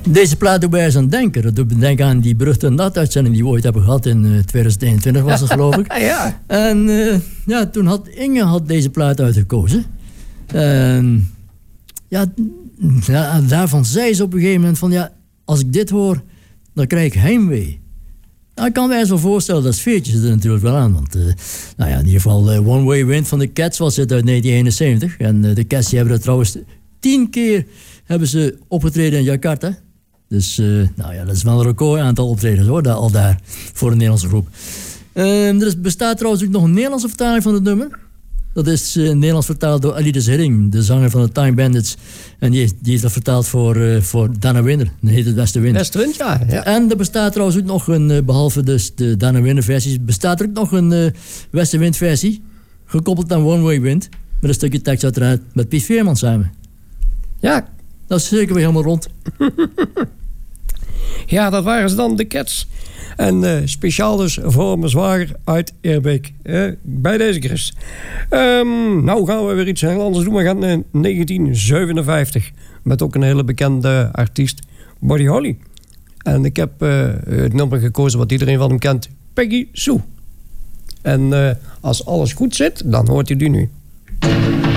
Deze plaat doet bij eens aan denken. Dat doet me denken aan die beruchte natuitzending die we ooit hebben gehad in 2021 was het, geloof ik. Ja. En toen had Inge deze plaat uitgekozen. Daarvan zei ze op een gegeven moment van ja, als ik dit hoor, dan krijg ik heimwee. Nou, ik kan mij eens wel voorstellen, dat sfeertje zit er natuurlijk wel aan. Want in ieder geval One Way Wind van de Cats was het uit 1971. En de Cats die hebben dat trouwens 10 keer hebben ze opgetreden in Jakarta. Dus dat is wel een record aantal optredens hoor, al daar voor een Nederlandse groep. Er bestaat trouwens ook nog een Nederlandse vertaling van het nummer. Dat is Nederlands vertaald door Alides Herring, de zanger van de Time Bandits. En die heeft dat vertaald voor Dana Winner. Dat heet het Westenwind. Westenwind, ja. En er bestaat trouwens ook nog een, behalve dus de Dana Winner versie, bestaat er ook nog een Westenwind versie. Gekoppeld aan One Way Wind. Met een stukje tekst uiteraard met Piet Veerman samen. Ja. Dat is zeker weer helemaal rond. Ja, dat waren ze dan, de Cats. En speciaal dus voor mijn zwager uit Eerbeek. Bij deze Chris. Nou gaan we weer iets heel anders doen. We gaan in 1957. Met ook een hele bekende artiest. Buddy Holly. En ik heb het nummer gekozen wat iedereen van hem kent. Peggy Sue. En als alles goed zit, dan hoort u die nu.